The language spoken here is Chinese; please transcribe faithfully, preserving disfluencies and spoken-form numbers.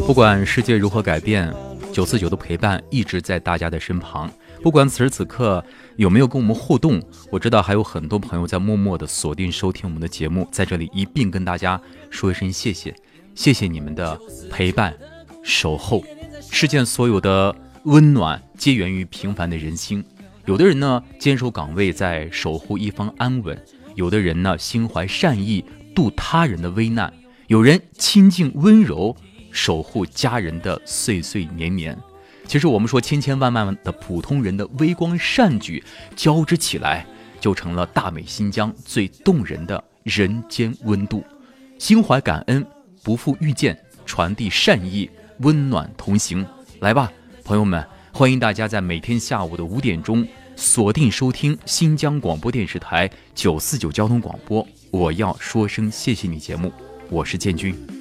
不管世界如何改变，九四九的陪伴一直在大家的身旁。不管此时此刻有没有跟我们互动，我知道还有很多朋友在默默的锁定收听我们的节目，在这里一并跟大家说一声谢谢，谢谢你们的陪伴守候。世间所有的温暖皆源于平凡的人心，有的人呢坚守岗位在守护一方安稳，有的人呢心怀善意度他人的危难，有人亲近温柔守护家人的岁岁年年。其实我们说千千万万的普通人的微光善举交织起来，就成了大美新疆最动人的人间温度。心怀感恩，不负遇见，传递善意，温暖同行。来吧朋友们，欢迎大家在每天下午的五点钟锁定收听新疆广播电视台九四九交通广播，我要说声谢谢你节目，我是建军。